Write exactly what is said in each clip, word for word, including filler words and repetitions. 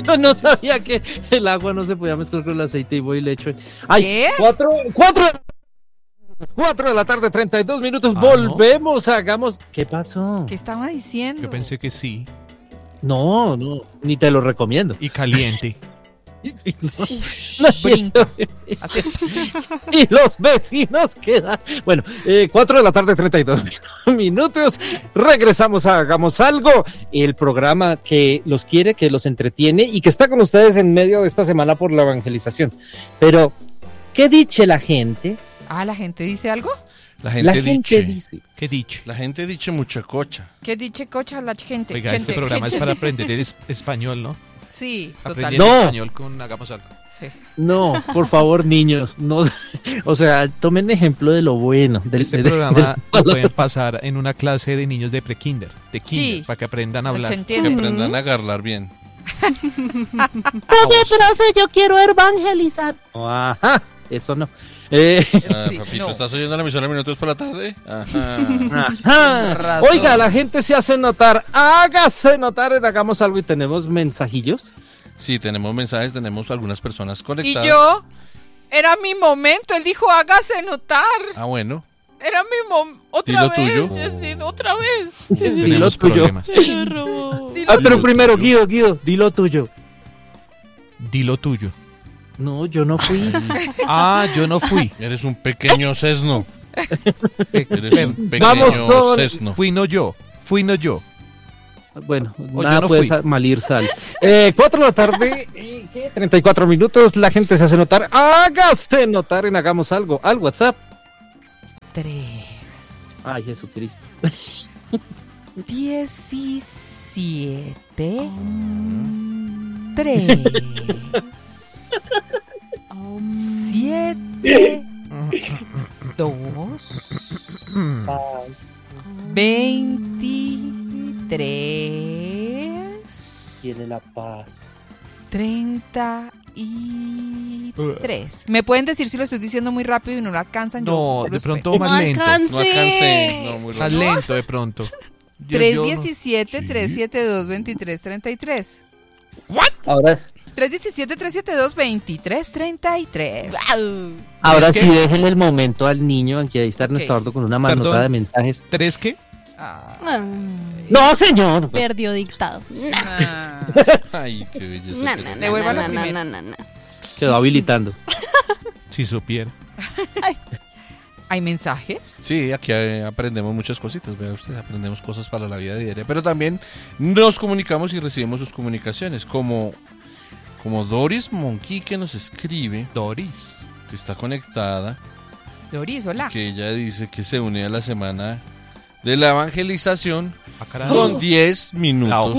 Yo no sabía que el agua no se podía mezclar con el aceite y voy y le echo. Ay, ¿Qué? cuatro, cuatro, cuatro de la tarde, treinta y dos minutos. Ah, Volvemos, ¿no? Hagamos. ¿Qué pasó? ¿Qué estaba diciendo? Yo pensé que sí. No, no, ni te lo recomiendo. Y caliente. Sí, no. Ush, brinca. Así. Y los vecinos quedan. Bueno, eh, cuatro de la tarde, treinta y dos minutos. Regresamos a Hagamos Algo, el programa que los quiere, que los entretiene y que está con ustedes en medio de esta semana por la evangelización. Pero, ¿qué dice la gente? Ah, ¿la gente dice algo? La gente, La gente dice, dice. ¿Qué dicho? La gente dice mucha cocha. ¿Qué dice cocha la gente? Oiga, gente, este programa gente. es para aprender el es- español, ¿no? Sí, total. Aprendiendo No. español con Hagamos Algo. Sí. No, por favor, niños, no, o sea, tomen ejemplo de lo bueno. Del, Este de- de- programa del- lo pueden pasar en una clase de niños de prekinder, de kinder, Sí. para que aprendan a No hablar. se Que entiende. aprendan a agarrar bien. Profe, profe, yo quiero evangelizar. Ajá, eso no. Eh, Ah, Sí, papito, no. ¿estás oyendo la emisora Minutos por la tarde? Ajá. ajá. Razón. Oiga, la gente se hace notar, hágase notar en Hagamos Algo y tenemos mensajillos. Sí, tenemos mensajes, tenemos algunas personas Y conectadas. yo, era mi momento. Él dijo, hágase notar. Ah, bueno. Era mi momento. Otra Dilo vez, tuyo. Jessy, otra vez. Dilo Tenemos tuyo. problemas. Dilo Ah, pero Dilo primero, tuyo. Guido, Guido, dilo tuyo. Dilo tuyo. No, yo no fui. Ah, yo no fui. Eres un pequeño sesno. Eres un Vamos pequeño con- sesno. Fui no yo. Fui no yo. Bueno, O nada yo no puede fui. sa- mal ir sal. Eh, cuatro de la tarde, eh, ¿qué? treinta y cuatro minutos, la gente se hace notar. Hágase notar en Hagamos Algo, al WhatsApp. Tres. Ay, Jesucristo. Diecisiete. Tres. Siete. Dos. Veintitrés. Tiene la paz. Treinta y tres. ¿Me pueden decir si lo estoy diciendo muy rápido y no lo alcanzan? No, Yo de lo espero. pronto más lento. No alcancé. No, muy Más rápido. lento de pronto. Yo- tres yo no- diecisiete, Sí. tres setenta y dos, veintitrés, treinta y tres. Ahora, tres diecisiete, tres setenta y dos, veintitrés, treinta y tres. ahora ¿Es sí que? déjenle el momento al niño, aquí ahí está Ernesto Ok. Ardo con una manota Perdón. de mensajes. ¿Tres qué? Ah, No, señor. Perdió dictado. ah. Ay, qué belleza. Na, que na, tenés. Devuelva la na, na, primera. na, na, na. Quedó habilitando. Si supiera. ¿Hay mensajes? Sí, aquí eh, aprendemos muchas cositas, vea usted, aprendemos cosas para la vida diaria, pero también nos comunicamos y recibimos sus comunicaciones, como, como Doris Monkey que nos escribe, Doris. que está conectada, Doris, hola. que ella dice que se une a la semana de la evangelización Ah, caray. con diez minutos.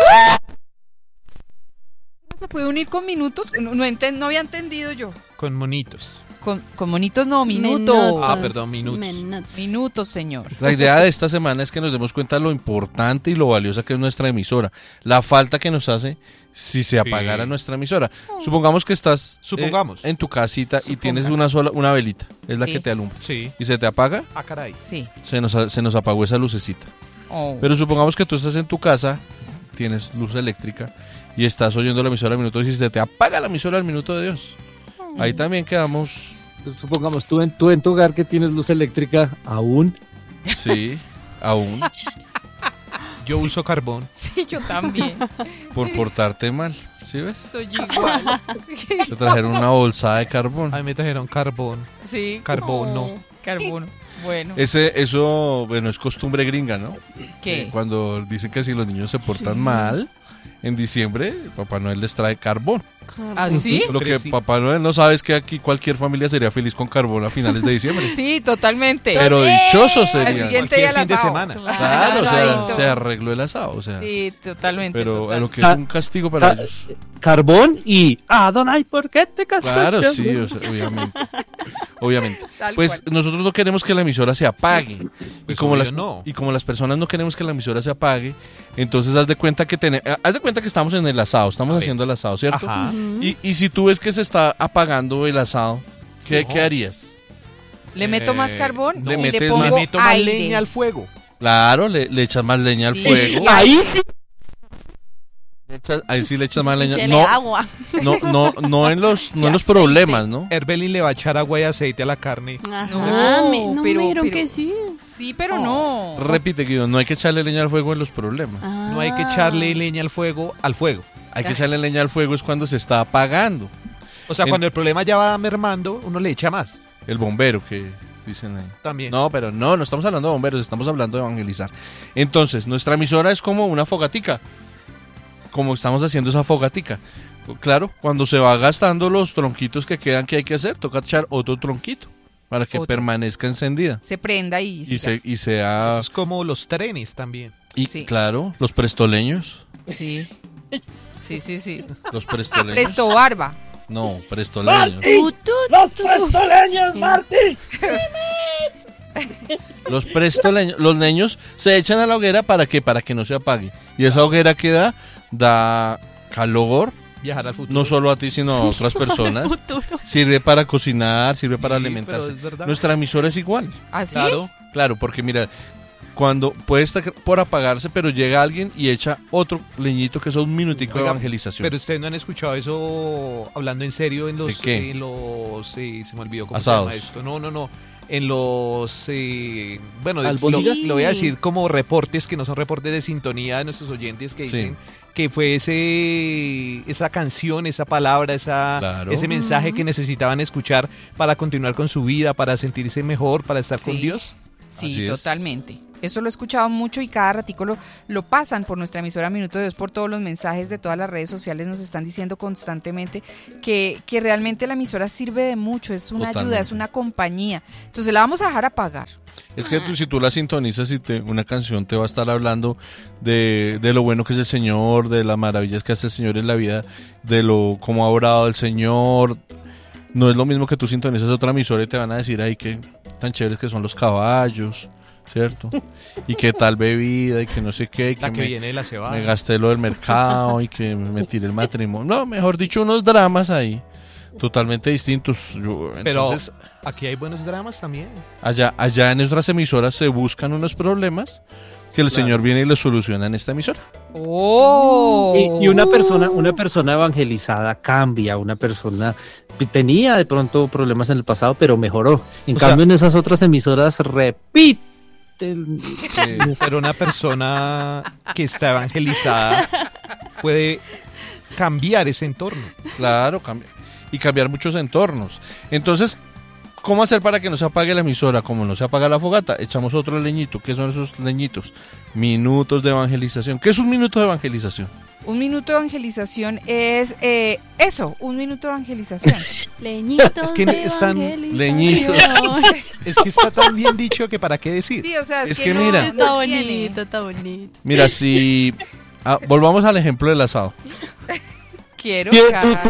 ¿Se puede unir con minutos? No, no, enten- no había entendido yo. Con monitos. Con, con monitos no, minutos. Minutos. Ah, perdón, minutos. Minutos. Minutos, señor. La idea de esta semana es que nos demos cuenta de lo importante y lo valiosa que es nuestra emisora, la falta que nos hace si se apagara nuestra emisora. Supongamos que estás eh, Supongamos. en tu casita y Suponga. tienes una sola una velita, es la Sí. que te alumbra. Sí. Y se te apaga, Ah, caray. Sí. se nos, a- se nos apagó esa lucecita. Oh. Pero supongamos que tú estás en tu casa, tienes luz eléctrica y estás oyendo la emisora al minuto y se te apaga la emisora al minuto de Dios. Ahí también quedamos, Supongamos tú en, tú en tu hogar que tienes luz eléctrica aún. sí, aún, Yo uso carbón. Sí, yo también. por portarte mal, ¿sí ves? Soy igual. Te trajeron una bolsada de carbón. A mí me trajeron carbón. Sí. Carbono. Oh, carbono. Bueno. Ese, eso, bueno, es costumbre gringa, ¿no? ¿Qué? Cuando dicen que si los niños se portan mal, en diciembre, Papá Noel les trae carbón. ¿Ah, sí? Lo que Crecí. Papá Noel no sabe es que aquí cualquier familia sería feliz con carbón a finales de diciembre. Sí, totalmente. Pero dichosos Al serían. siguiente día Cualquier el fin de asado. semana. Claro, o sea, Asadito. se arregló el asado, o sea. Sí, totalmente. Pero total. a lo que es un castigo para Ca- ellos. Carbón y Adonai, ¿por qué te casaste? Claro, sí, o sea, obviamente. Obviamente. Tal Pues cual. nosotros no queremos que la emisora se apague. y, Pues como obvio las, no. y como las personas no queremos que la emisora se apague, entonces haz de cuenta que tenemos, haz de cuenta que estamos en el asado, estamos A ver. haciendo el asado, ¿cierto? Ajá. Y, y si tú ves que se está apagando el asado, ¿qué, Sí. ¿qué harías? Le meto más Eh, carbón no. y Le le metes pongo más- Le meto más aire. leña al fuego. Claro, le, le echas más leña al Sí. fuego. Ahí sí. echas- ahí sí le echas más leña. Échele No, agua. no, no, no en los, no Y en los aceite. problemas, ¿no? Erbelin le va a echar agua y aceite a la carne. Ajá. No, me, no pero- me dijeron pero- que sí. Sí, pero no. Repite, Guido, no hay que echarle leña al fuego en los problemas. No hay que echarle leña al fuego al fuego. Hay que echarle leña al fuego es cuando se está apagando. O sea, En- cuando el problema ya va mermando, uno le echa más. El bombero que dicen ahí. También. No, pero no, no estamos hablando de bomberos, estamos hablando de evangelizar. Entonces, nuestra emisora es como una fogatica. Como estamos haciendo esa fogatica. Claro, cuando se va gastando los tronquitos que quedan, ¿qué hay que hacer? Toca echar otro tronquito para que Otro. permanezca encendida. Se prenda y, Y, siga. se, y sea... Es como los trenes también. Y Sí. claro, los prestoleños. Sí. Sí, sí, sí. Los prestoleños. Presto barba. No, prestoleños. Tu, tu, ¡Los prestoleños, Marty! Los prestoleños, los leños se echan a la hoguera para que para que no se apague. Y esa hoguera que da, da calor, Viajar al futuro. no solo a ti, sino a otras personas. futuro. Sirve para cocinar, sirve para Sí, alimentarse. pero es verdad. Nuestra emisora es igual. ¿Así? Claro. Claro, porque mira, cuando puede estar por apagarse, pero llega alguien y echa otro leñito que es un minutico de Oiga, evangelización. Pero ustedes no han escuchado eso hablando en serio en los... ¿De qué? En los eh, se me olvidó cómo Asados. se llama esto. No, no, no. En los... eh, bueno, de- lo, ¿Albóndigas? lo voy a decir como reportes, que no son reportes de sintonía de nuestros oyentes, que Sí. dicen que fue ese esa canción, esa palabra, esa Claro. ese mensaje que necesitaban escuchar para continuar con su vida, para sentirse mejor, para estar con Sí. Dios. Sí, Así es. totalmente. Eso lo he escuchado mucho y cada ratico lo, lo pasan por nuestra emisora Minuto de Dios, por todos los mensajes de todas las redes sociales. Nos están diciendo constantemente que, que realmente la emisora sirve de mucho, es una ayuda, Totalmente. es una compañía. Entonces la vamos a dejar apagar. Es que tú, si tú la sintonizas y te, una canción te va a estar hablando de, de lo bueno que es el Señor, de las maravillas que hace el Señor en la vida, de lo cómo ha orado el Señor. No es lo mismo que tú sintonizas otra emisora y te van a decir ahí que tan chéveres que son los caballos, ¿cierto? Y que tal bebida y que no sé qué, y que, La que me, viene de la cebada. me gasté lo del mercado y que me tiré el matrimonio. No, mejor dicho, unos dramas ahí totalmente distintos. Yo- Pero entonces, aquí hay buenos dramas también. allá, allá en nuestras emisoras se buscan unos problemas que el Claro. Señor viene y los soluciona en esta emisora. ¡Oh! Y, y una persona, una persona evangelizada cambia, una persona que tenía de pronto problemas en el pasado, pero mejoró. En O cambio, sea- en esas otras emisoras repite. el- Pero una persona que está evangelizada puede cambiar ese entorno. Claro, cambia. Y cambiar muchos entornos. Entonces, ¿cómo hacer para que no se apague la emisora? Como no se apaga la fogata, echamos otro leñito. ¿Qué son esos leñitos? Minutos de evangelización. ¿Qué es un minuto de evangelización? Un minuto de evangelización es eh, eso, un minuto de evangelización. Leñitos Es que de están evangelización. leñitos. Es que está tan bien dicho que para qué decir. Sí, o sea, es, Es que, que no- mira. no Está tiene. bonito, está bonito. Mira, si... ah, volvamos al ejemplo del asado. Quiero Bien, ca-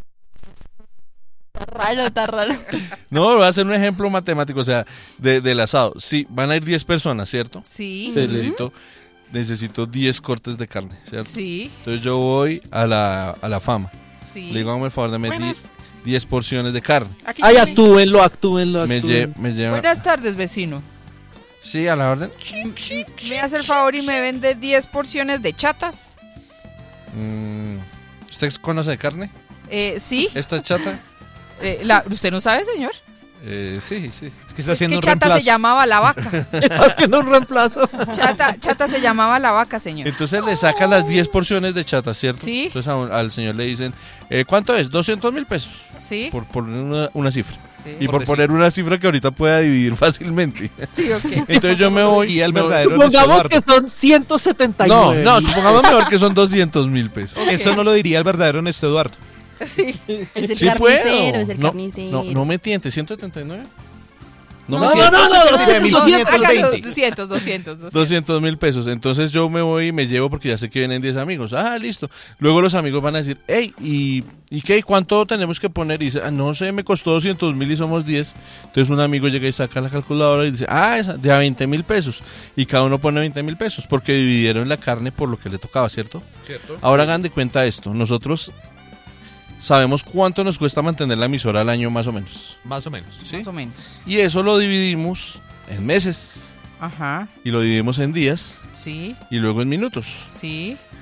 Está raro, está raro. No, voy a hacer un ejemplo matemático, o sea, de- del asado. Sí, van a ir diez personas, ¿cierto? Sí, Sí. Necesito, necesito diez cortes de carne, ¿cierto? sí, Entonces yo voy a la, a la fama. sí. Le digo, hágame el favor, dame diez porciones de carne. Ay, actúenlo, actúenlo, Me, actúenlo. lle- me lleva... Buenas tardes, vecino. Sí, a la orden. Me hace el favor y me vende diez porciones de chatas. Mm, ¿Usted conoce de carne? Eh, sí. ¿Esta es chata? Eh, la- ¿Usted no sabe, señor? Eh, sí, sí. Es que está Es que haciendo un chata reemplazo. se llamaba la vaca. Está haciendo un reemplazo. Chata, chata se llamaba la vaca, señor. Entonces le saca las diez porciones de chata, ¿cierto? Sí. Entonces a un- al señor le dicen, eh, ¿cuánto es? doscientos mil pesos. Sí, Por poner una, una cifra. sí, Y Por por decir. poner una cifra que ahorita pueda dividir fácilmente. sí, ok. Entonces yo me voy... Y el me voy- verdadero Ernesto Supongamos Eduardo. que son ciento setenta y No, nueve. no, supongamos mejor que son doscientos mil pesos. Eso no lo diría el verdadero Ernesto Eduardo. Sí. Es el Sí carnicero, puedo. es el no, carnicero. no, no me tiente, ¿ciento setenta y nueve? No, me No, tiente. no, no, no, Tiene mil quinientos Hágalo, veinte. doscientos, doscientos, doscientos. doscientos mil pesos. Entonces yo me voy y me llevo porque ya sé que vienen diez amigos. Ah, listo. Luego los amigos van a decir, hey, ¿y, ¿y qué? ¿Cuánto tenemos que poner? Y dice, ah, no sé, me costó doscientos mil y somos diez. Entonces un amigo llega y saca la calculadora y dice, ah, esa, de a veinte mil pesos. Y cada uno pone veinte mil pesos porque dividieron la carne por lo que le tocaba, ¿cierto? ¿Cierto? Ahora hagan de cuenta esto. Nosotros sabemos cuánto nos cuesta mantener la emisora al año más o menos. Más o menos. ¿Sí? Más o menos. Y eso lo dividimos en meses Ajá, y lo dividimos en días sí, y luego en minutos. sí.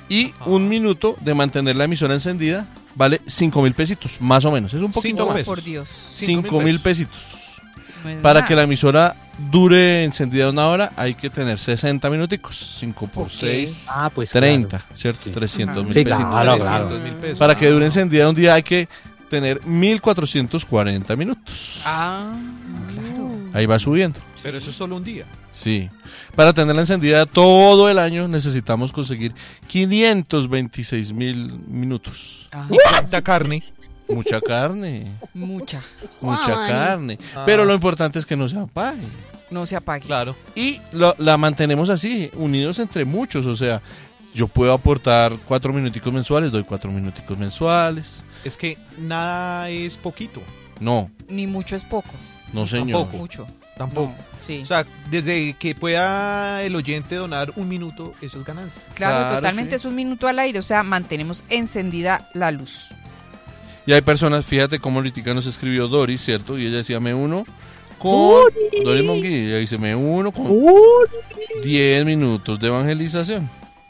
Y un minuto de mantener la emisora encendida vale cinco mil pesitos, más o menos. Es un poquito Cinco más. pesos. Por Dios. cinco mil pesitos. No es Para nada. que la emisora dure encendida una hora, hay que tener sesenta minuticos. cinco por Ok. seis, Ah, pues treinta, claro. ¿cierto? Sí. trescientos mil Sí, pesitos. claro, claro. trescientos mil pesos. Para que dure encendida un día hay que tener mil cuatrocientos cuarenta minutos. Ah, claro. Ahí va subiendo. Pero eso es solo un día. Sí. Para tenerla encendida todo el año necesitamos conseguir quinientos veintiséis mil minutos. Ah, Y cuánta carne. Mucha carne. mucha. Mucha Juan. carne. Ah. Pero lo importante es que no se apague. No se apague. Claro. Y lo- la mantenemos así, unidos entre muchos. O sea, yo puedo aportar cuatro minuticos mensuales, doy cuatro minuticos mensuales. Es que nada es poquito. No, Ni mucho es poco. no señor. Tampoco. Mucho. Tampoco. Sí. O sea, desde que pueda el oyente donar un minuto, eso es ganancia. Claro, claro, totalmente sí. es un minuto al aire, o sea, mantenemos encendida la luz. Y hay personas, fíjate cómo ahorita nos escribió Doris, ¿cierto? Y ella decía, me uno con... Doris Monguí, ella dice, me uno con diez minutos de evangelización.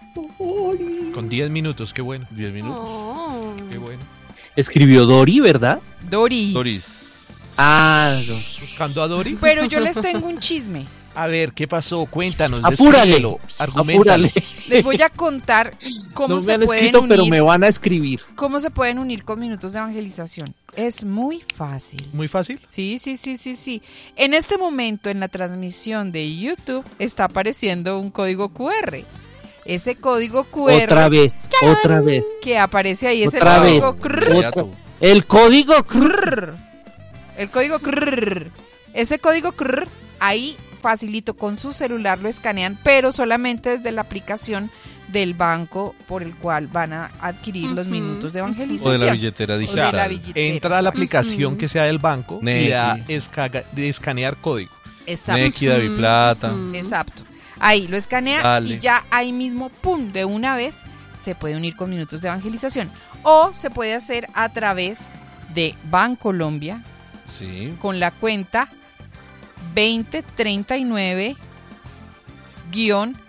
Con diez minutos, qué bueno. diez minutos. Oh. Qué bueno. Escribió Dori, ¿verdad? Doris. Doris. Ah, no. Buscando a Dori. Pero yo les tengo un chisme. A ver, ¿qué pasó? Cuéntanos. Apúrale, descríbelo, argumentale. apúrale. Les voy a contar cómo No me se han pueden escrito, pero unir, me van a escribir. cómo se pueden unir con minutos de evangelización. Es muy fácil. Muy fácil. Sí, sí, sí, sí, sí. En este momento en la transmisión de YouTube está apareciendo un código Q R. Ese código Q R Otra vez, otra vez. que aparece ahí es Otra el vez. código crrr, Inmediato. El código crrr. crrr. El código crrr. Ese código crrr, ahí facilito con su celular lo escanean, pero solamente desde la aplicación del banco por el cual van a adquirir los Ujú, minutos de ujú. evangelización. O de la billetera O de digital. la billetera. Entra a la aplicación Ujú. que sea del banco y Neki. da escaga- de escanear código. Exacto. Neki, David Plata. Ujú. Exacto. Ahí lo escanea Dale. y ya ahí mismo, pum, de una vez se puede unir con minutos de evangelización. O se puede hacer a través de Bancolombia Sí. con la cuenta veinte treinta y nueve guión